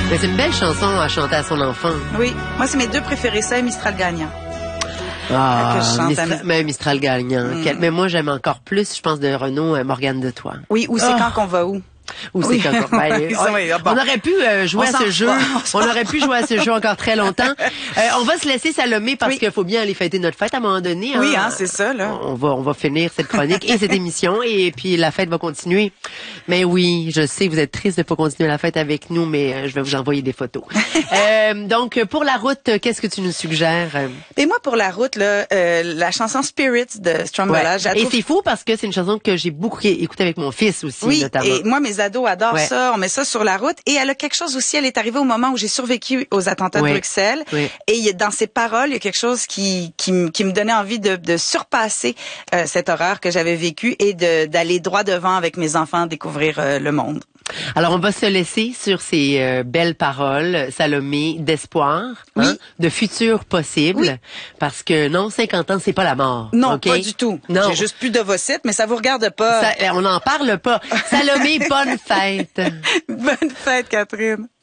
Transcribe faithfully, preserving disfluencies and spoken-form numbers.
Mais c'est une belle chanson à chanter à son enfant. Oui. Moi, c'est mes deux préférés, ça et Mistral gagnant. Ah, que je chante Mistral, à... mais Mistral gagnant. Mm. Quel... Mais moi, j'aime encore plus, je pense, de Renaud, euh, Morgane de toi. Oui, ou c'est Oh. quand qu'on va où? Ou Oui. c'est quand ben, Oui, on, ça, oui, bon. on aurait pu euh, jouer On à ce s'en jeu. va, on On aurait pu jouer à ce jeu encore très longtemps. Euh, on va se laisser Salomé parce Oui. qu'il faut bien aller fêter notre fête à un moment donné. Oui, hein, hein, c'est ça, là. On va, on va finir cette chronique et cette émission et puis la fête va continuer. Mais oui, je sais, vous êtes triste de pas continuer la fête avec nous, mais euh, je vais vous envoyer des photos. euh, donc, pour la route, qu'est-ce que tu nous suggères? Et moi, pour la route, là, euh, la chanson Spirits de Strombella, Ouais. Et c'est fou parce que c'est une chanson que j'ai beaucoup écoutée avec mon fils aussi, oui, notamment. Et moi, mes ados adorent Ouais. ça. On met ça sur la route. Et elle a quelque chose aussi. Elle est arrivée au moment où j'ai survécu aux attentats Ouais. de Bruxelles. Ouais. Et il y a- dans ses paroles, il y a quelque chose qui qui, m- qui me donnait envie de, de surpasser euh, cette horreur que j'avais vécue et de d'aller droit devant avec mes enfants découvrir euh, le monde. Alors, on va se laisser sur ces euh, belles paroles, Salomé, d'espoir, Oui. hein, de futur possible, Oui. parce que non, cinquante ans, c'est pas la mort. Non, OK? pas du tout. Non. J'ai juste plus d'ovocytes, mais ça vous regarde pas. Ça, on n'en parle pas. Salomé, bonne fête. Bonne fête, Catherine.